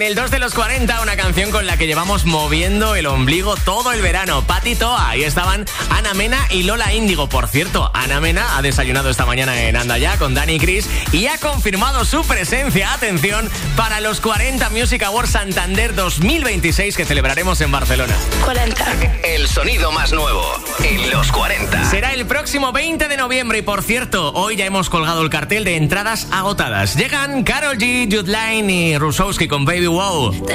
En el 2 de los 40, una canción con la que llevamos moviendo el ombligo todo el verano. Patti Toa, ahí estaban Ana Mena y Lola Índigo. Por cierto, Ana Mena ha desayunado esta mañana en Anda Ya con Dani y Chris y ha confirmado su presencia, atención, para los 40 Music Awards Santander 2026 que celebraremos en Barcelona. 40. El sonido más nuevo en los 40. Será el próximo 20 de noviembre y, por cierto, hoy ya hemos colgado el cartel de entradas agotadas. Llegan Karol G, Jude Line y Rusowski con Baby Wow.